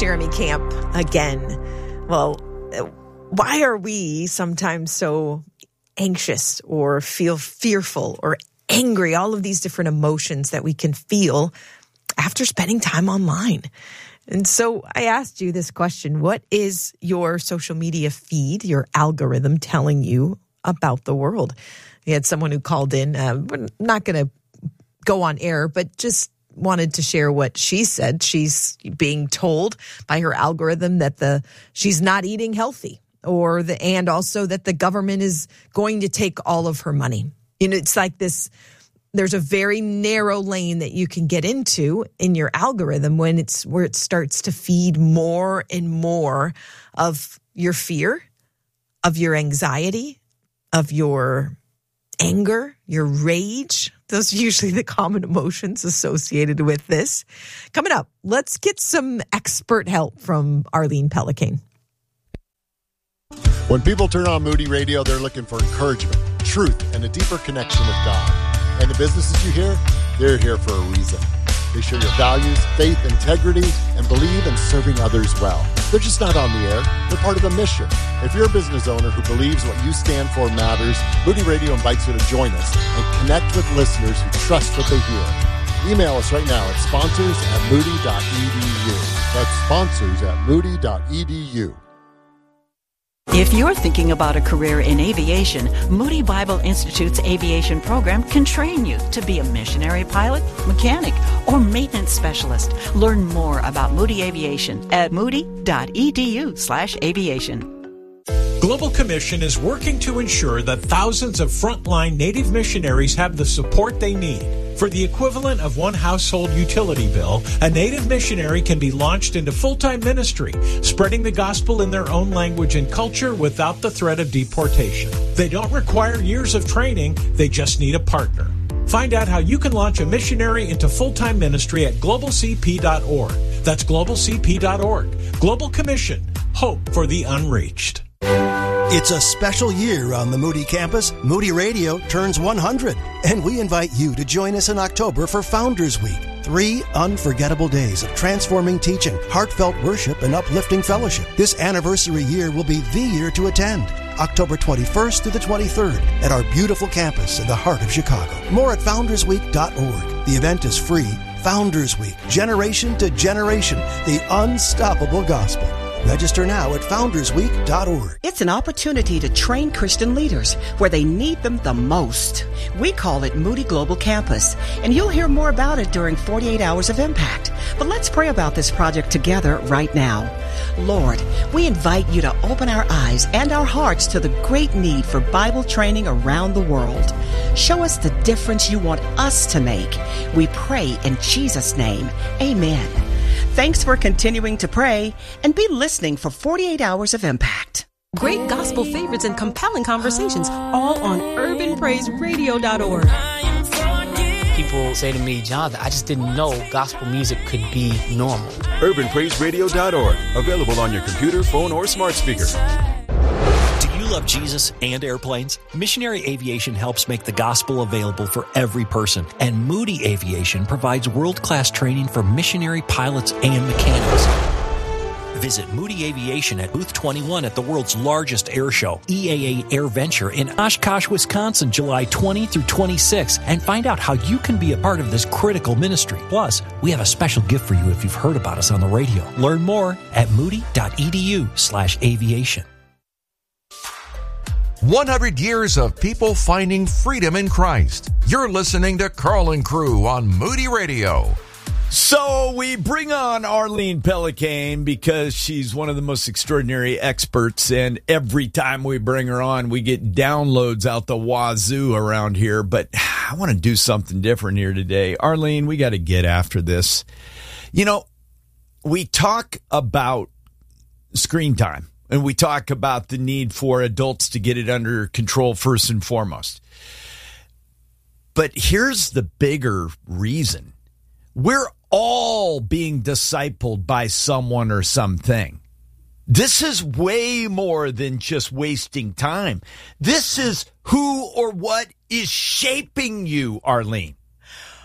Jeremy Camp again. Well, why are we sometimes so anxious or feel fearful or angry? All of these different emotions that we can feel after spending time online. And so I asked you this question: what is your social media feed, your algorithm telling you about the world? We had someone who called in. We're not going to go on air, but just wanted to share what she said. She's being told by her algorithm that she's not eating healthy, and also that the government is going to take all of her money. You know, it's like this. There's a very narrow lane that you can get into in your algorithm where it starts to feed more and more of your fear, of your anxiety, of your anger, your rage. Those are usually the common emotions associated with this. Coming up, let's get some expert help from Arlene Pellicane. When people turn on Moody Radio, they're looking for encouragement, truth, and a deeper connection with God. And the businesses you hear, they're here for a reason. They share your values, faith, integrity, and believe in serving others well. They're just not on the air. They're part of the mission. If you're a business owner who believes what you stand for matters, Moody Radio invites you to join us and connect with listeners who trust what they hear. Email us right now at sponsors@moody.edu. That's sponsors@moody.edu. If you're thinking about a career in aviation, Moody Bible Institute's aviation program can train you to be a missionary pilot, mechanic, or maintenance specialist. Learn more about Moody Aviation at moody.edu/aviation. Global Commission is working to ensure that thousands of frontline Native missionaries have the support they need. For the equivalent of one household utility bill, a Native missionary can be launched into full-time ministry, spreading the gospel in their own language and culture without the threat of deportation. They don't require years of training, they just need a partner. Find out how you can launch a missionary into full-time ministry at globalcp.org. That's globalcp.org. Global Commission. Hope for the unreached. It's a special year on the Moody campus. Moody Radio turns 100, and we invite you to join us in October for Founders Week. 3 unforgettable days of transforming teaching, heartfelt worship, and uplifting fellowship. This anniversary year will be the year to attend. October 21st through the 23rd at our beautiful campus in the heart of Chicago. More at foundersweek.org. The event is free. Founders Week, generation to generation, the unstoppable gospel. Register now at foundersweek.org. It's an opportunity to train Christian leaders where they need them the most. We call it Moody Global Campus, and you'll hear more about it during 48 Hours of Impact. But let's pray about this project together right now. Lord, we invite you to open our eyes and our hearts to the great need for Bible training around the world. Show us the difference you want us to make. We pray in Jesus' name. Amen. Thanks for continuing to pray, and be listening for 48 Hours of Impact. Great gospel favorites and compelling conversations, all on urbanpraiseradio.org. People say to me, Jonathan, I just didn't know gospel music could be normal. urbanpraiseradio.org, available on your computer, phone, or smart speaker. Do you love Jesus and airplanes? Missionary Aviation helps make the gospel available for every person, and Moody Aviation provides world-class training for missionary pilots and mechanics. Visit Moody Aviation at Booth 21 at the world's largest air show, EAA AirVenture, in Oshkosh, Wisconsin, July 20 through 26, and find out how you can be a part of this critical ministry. Plus, we have a special gift for you if you've heard about us on the radio. Learn more at moody.edu/aviation. 100 years of people finding freedom in Christ. You're listening to Carl and Crew on Moody Radio. So we bring on Arlene Pellicane because she's one of the most extraordinary experts, and every time we bring her on, we get downloads out the wazoo around here. But I want to do something different here today. Arlene, we got to get after this. You know, we talk about screen time, and we talk about the need for adults to get it under control first and foremost. But here's the bigger reason. We're all being discipled by someone or something. This is way more than just wasting time. This is who or what is shaping you, Arlene.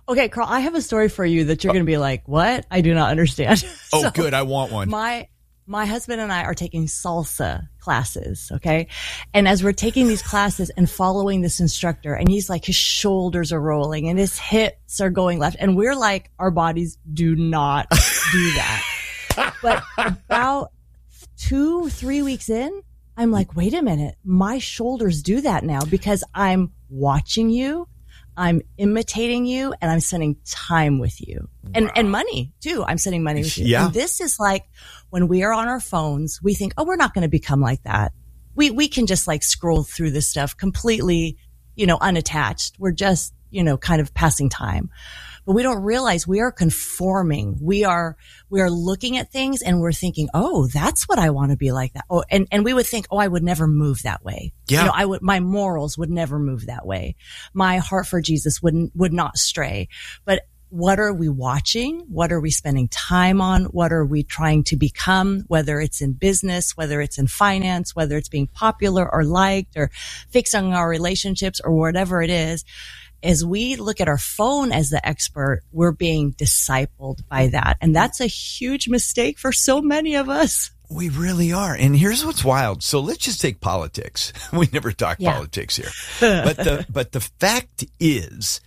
Okay, Carl, I have a story for you that you're going to be like, what? I do not understand. Oh, good. I want one. My husband and I are taking salsa classes, okay? And as we're taking these classes and following this instructor, and he's like, his shoulders are rolling and his hips are going left. And we're like, our bodies do not do that. But about 2-3 weeks in, I'm like, wait a minute, my shoulders do that now because I'm watching you, I'm imitating you, and I'm spending time with you. Wow. And money too. I'm spending money with you. Yeah. And this is like when we are on our phones, we think, oh, we're not going to become like that. We can just like scroll through this stuff completely, unattached. We're just, kind of passing time. But we don't realize we are conforming. We are looking at things and we're thinking, oh, that's what I want to be like that. Oh, and we would think, oh, I would never move that way. Yeah. My morals would never move that way. My heart for Jesus would not stray. But what are we watching? What are we spending time on? What are we trying to become? Whether it's in business, whether it's in finance, whether it's being popular or liked or fixing our relationships or whatever it is. As we look at our phone as the expert, we're being discipled by that. And that's a huge mistake for so many of us. We really are. And here's what's wild. So let's just take politics. We never talk politics here. But the fact is,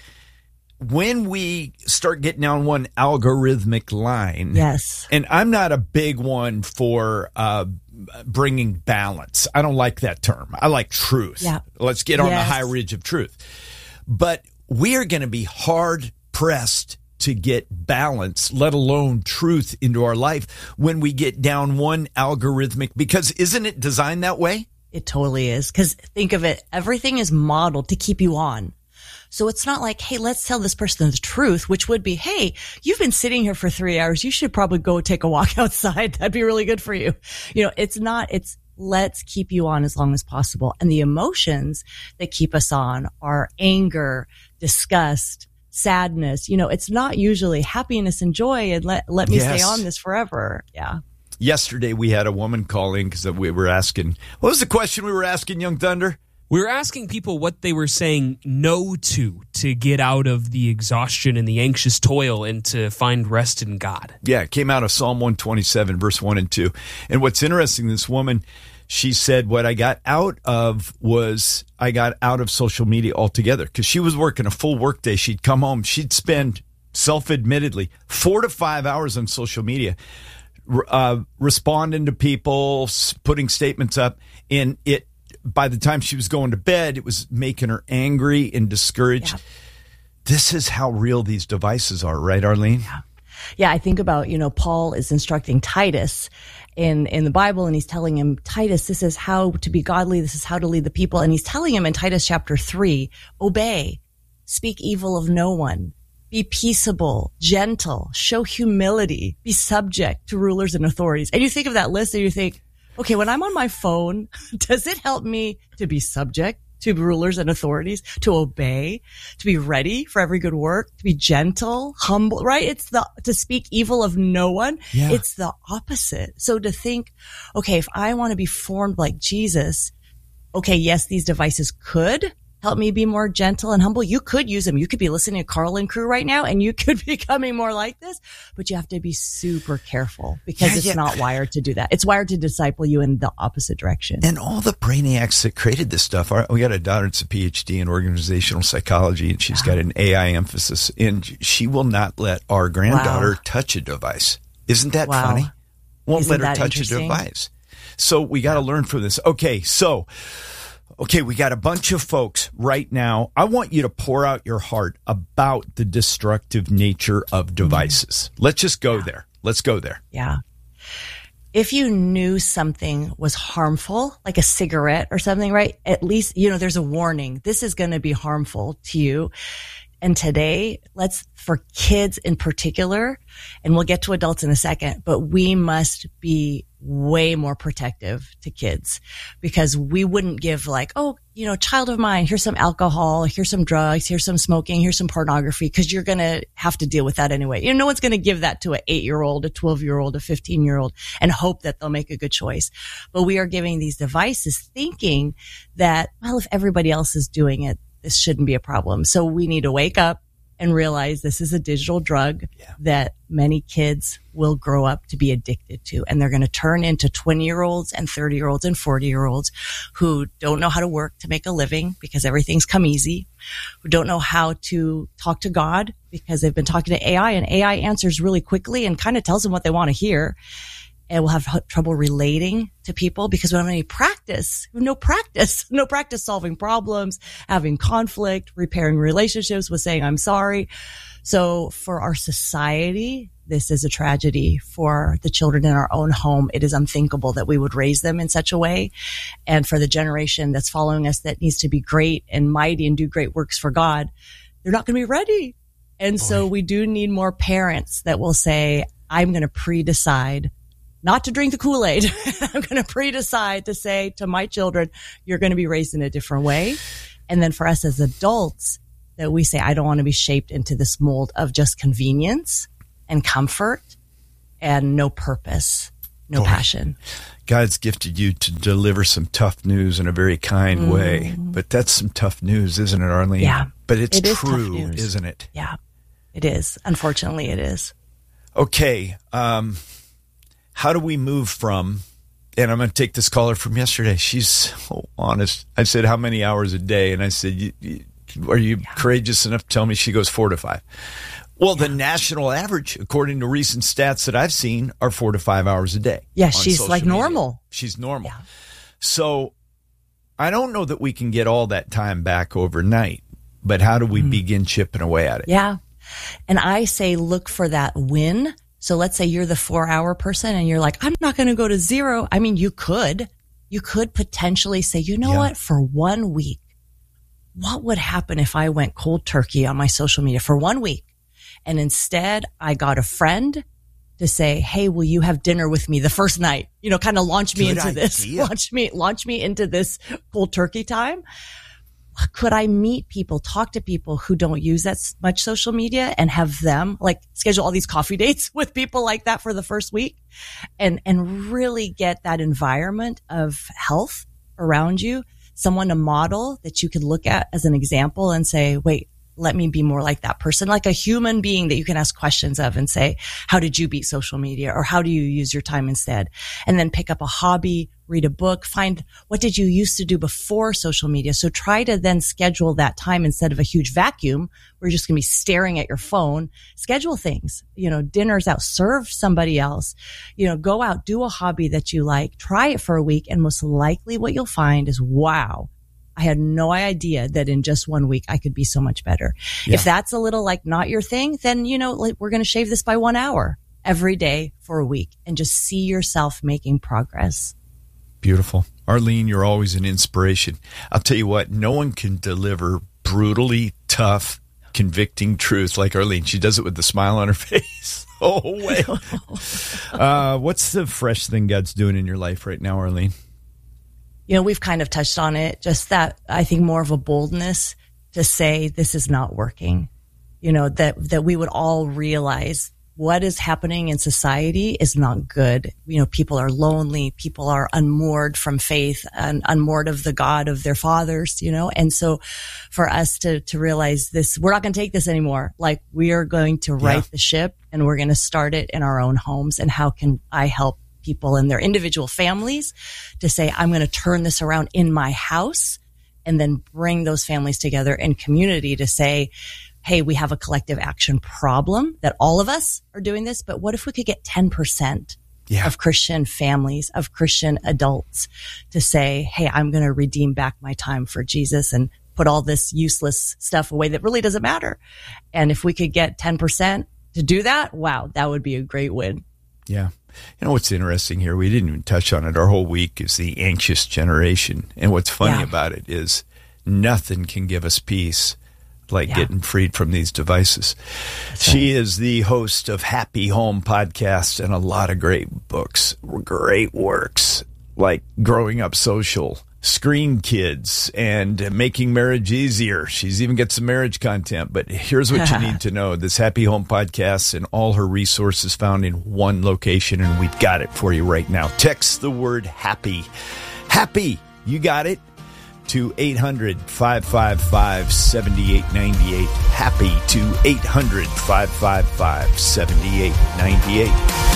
when we start getting down one algorithmic line, yes, and I'm not a big one for bringing balance. I don't like that term. I like truth. Yeah. Let's get on the high ridge of truth. But we are going to be hard pressed to get balance, let alone truth, into our life when we get down one algorithmic, because isn't it designed that way? It totally is. Because think of it, everything is modeled to keep you on. So it's not like, hey, let's tell this person the truth, which would be, hey, you've been sitting here for 3 hours. You should probably go take a walk outside. That'd be really good for you. It's not, it's let's keep you on as long as possible. And the emotions that keep us on are anger, disgust, sadness. It's not usually happiness and joy and let me stay on this forever. Yeah. Yesterday we had a woman call in because we were asking, what was the question we were asking, Young Thunder? We were asking people what they were saying no to get out of the exhaustion and the anxious toil and to find rest in God. Yeah, it came out of Psalm 127, verse 1 and 2. And what's interesting, this woman, she said, what I got out of social media altogether, because she was working a full workday. She'd come home. She'd spend, self-admittedly, 4 to 5 hours on social media, responding to people, putting statements up. And by the time she was going to bed, it was making her angry and discouraged. Yeah. This is how real these devices are, right, Arlene? Yeah, I think about, Paul is instructing Titus in the Bible, and he's telling him, Titus, this is how to be godly. This is how to lead the people. And he's telling him in Titus chapter 3, obey, speak evil of no one, be peaceable, gentle, show humility, be subject to rulers and authorities. And you think of that list and you think, okay, when I'm on my phone, does it help me to be subject to rulers and authorities, to obey, to be ready for every good work, to be gentle, humble, right? It's to speak evil of no one. Yeah. It's the opposite. So to think, okay, if I want to be formed like Jesus, okay, yes, these devices could help me be more gentle and humble. You could use them. You could be listening to Carl and Crew right now and you could be becoming more like this, but you have to be super careful because it's not wired to do that. It's wired to disciple you in the opposite direction. And all the brainiacs that created this stuff, we got a daughter that's a PhD in organizational psychology, and she's got an AI emphasis, and she will not let our granddaughter touch a device. Isn't that funny? Won't let her touch a device. So we got to learn from this. Okay, we got a bunch of folks right now. I want you to pour out your heart about the destructive nature of devices. Let's just go there. Let's go there. Yeah. If you knew something was harmful, like a cigarette or something, right? At least, there's a warning. This is going to be harmful to you. And today, for kids in particular, and we'll get to adults in a second, but we must be way more protective to kids, because we wouldn't give child of mine, here's some alcohol, here's some drugs, here's some smoking, here's some pornography, because you're going to have to deal with that anyway. No one's going to give that to an 8-year-old, a 12-year-old, a 15-year-old and hope that they'll make a good choice. But we are giving these devices thinking that, well, if everybody else is doing it, this shouldn't be a problem. So we need to wake up and realize this is a digital drug that many kids will grow up to be addicted to. And they're going to turn into 20-year-olds and 30-year-olds and 40-year-olds who don't know how to work to make a living because everything's come easy, who don't know how to talk to God because they've been talking to AI, and AI answers really quickly and kind of tells them what they want to hear. And we'll have trouble relating to people because we don't have any practice. No practice solving problems, having conflict, repairing relationships with saying, I'm sorry. So for our society, this is a tragedy. For the children in our own home, it is unthinkable that we would raise them in such a way. And for the generation that's following us that needs to be great and mighty and do great works for God, they're not going to be ready. And so we do need more parents that will say, I'm going to pre-decide not to drink the Kool-Aid. I'm going to pre-decide to say to my children, you're going to be raised in a different way. And then for us as adults, that we say, I don't want to be shaped into this mold of just convenience and comfort and no purpose, no passion. God's gifted you to deliver some tough news in a very kind way. But that's some tough news, isn't it, Arlene? Yeah. But it's true, isn't it? Yeah, it is. Unfortunately, it is. Okay. How do we move from, and I'm going to take this caller from yesterday. She's so honest. I said, how many hours a day? And I said, are you courageous enough to tell me? She goes 4 to 5. Well, the national average, according to recent stats that I've seen, are 4 to 5 hours a day. Yeah, she's like normal. She's normal. Yeah. So I don't know that we can get all that time back overnight, but how do we begin chipping away at it? Yeah. And I say, look for that win. So let's say you're the 4-hour person and you're like, I'm not going to go to 0. I mean, you could potentially say, you know what, for 1 week, what would happen if I went cold turkey on my social media for 1 week? And instead I got a friend to say, hey, will you have dinner with me the first night? You know, kind of launch me into this, launch me into this cold turkey time. Could I meet people, talk to people who don't use that much social media and have them like schedule all these coffee dates with people like that for the first week and really get that environment of health around you, someone to model that you could look at as an example and say, wait, let me be more like that person, like a human being that you can ask questions of and say, how did you beat social media? Or how do you use your time instead? And then pick up a hobby, read a book, find what did you used to do before social media? So try to then schedule that time instead of a huge vacuum where you're just going to be staring at your phone. Schedule things, dinners out, serve somebody else, go out, do a hobby that you like, try it for a week. And most likely what you'll find is, wow, I had no idea that in just 1 week I could be so much better. Yeah. If that's a little like not your thing, then, we're going to shave this by 1 hour every day for a week and just see yourself making progress. Beautiful. Arlene, you're always an inspiration. I'll tell you what, no one can deliver brutally tough, convicting truth like Arlene. She does it with a smile on her face. Oh, wait. What's the fresh thing God's doing in your life right now, Arlene? We've kind of touched on it, just that I think more of a boldness to say this is not working, that we would all realize what is happening in society is not good. People are lonely. People are unmoored from faith and unmoored of the God of their fathers, and so for us to realize this, we're not going to take this anymore. Like we are going to right the ship and we're going to start it in our own homes. And how can I help people in their individual families to say, I'm going to turn this around in my house and then bring those families together in community to say, hey, we have a collective action problem that all of us are doing this, but what if we could get 10% of Christian families, of Christian adults to say, hey, I'm going to redeem back my time for Jesus and put all this useless stuff away that really doesn't matter. And if we could get 10% to do that, wow, that would be a great win. Yeah. What's interesting here, we didn't even touch on it. Our whole week is the anxious generation. And what's funny about it is nothing can give us peace like getting freed from these devices. She is the host of Happy Home Podcast and a lot of great books, great works like Growing Up Social, Screen Kids, and Making Marriage Easier. She's even got some marriage content. But here's what you need to know. This Happy Home Podcast and all her resources found in one location, and we've got it for you right now. Text the word HAPPY. HAPPY. You got it. to 800-555-7898. Happy to 800-555-7898.